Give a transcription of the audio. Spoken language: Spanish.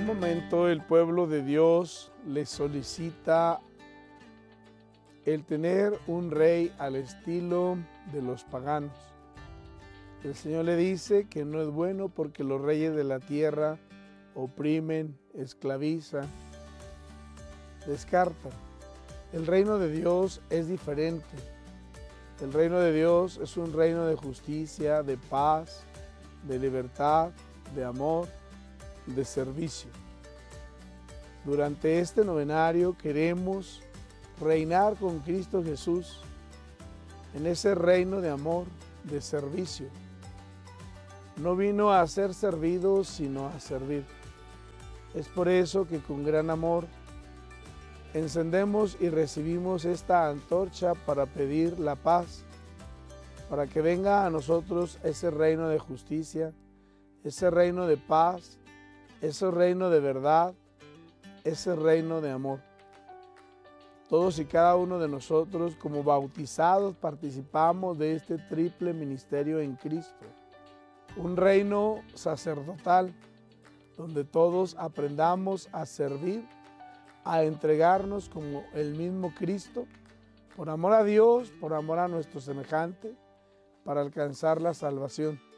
momento el pueblo de Dios le solicita el tener un rey al estilo de los paganos. El Señor le dice que no es bueno porque los reyes de la tierra oprimen, esclavizan, descartan. El reino de Dios es diferente. El reino de Dios es un reino de justicia, de paz, de libertad, de amor, de servicio. Durante este novenario queremos reinar con Cristo Jesús en ese reino de amor, de servicio. No vino a ser servido, sino a servir. Es por eso que con gran amor encendemos y recibimos esta antorcha para pedir la paz, para que venga a nosotros ese reino de justicia, ese reino de paz, ese reino de verdad, ese reino de amor. Todos y cada uno de nosotros, como bautizados, participamos de este triple ministerio en Cristo. Un reino sacerdotal, donde todos aprendamos a servir, a entregarnos como el mismo Cristo, por amor a Dios, por amor a nuestro semejante, para alcanzar la salvación.